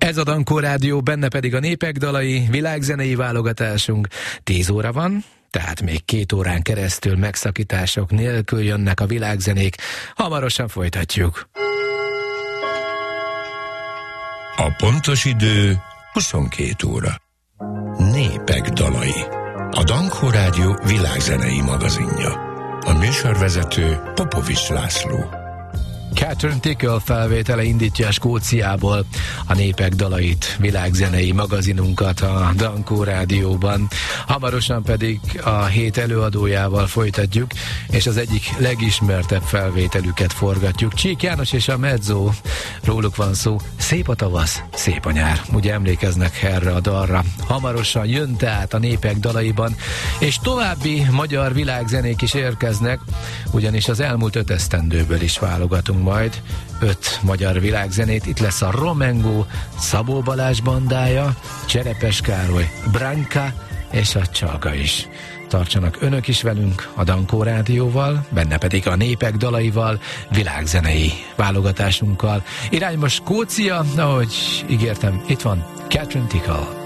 Ez a Dankó Rádió, benne pedig a népek dalai, világzenei válogatásunk. 10 óra van, tehát még 2 órán keresztül megszakítások nélkül jönnek a világzenék. Hamarosan folytatjuk. A pontos idő 22 óra. Népek dalai. A Dankó Rádió világzenei magazinja. A műsorvezető Popovics László. Catherine Tickle felvétele indítja Skóciából a népek dalait, világzenei magazinunkat a Dankó Rádióban. Hamarosan pedig a hét előadójával folytatjuk, és az egyik legismertebb felvételüket forgatjuk. Csík János és a Mezzo, róluk van szó. Szép a tavasz, szép a nyár. Ugye emlékeznek erre a dalra? Hamarosan jön tehát a népek dalaiban, és további magyar világzenék is érkeznek, ugyanis az elmúlt 5 esztendőből is válogatunk majd 5 magyar világzenét. Itt lesz a Romengo, Szabó Balázs bandája, Cserepes Károly, Branka és a Csalga is. Tartsanak önök is velünk a Dankó Rádióval, benne pedig a népek dalaival, világzenei válogatásunkkal. Irány most Skócia, ahogy ígértem, itt van Catherine Tickle.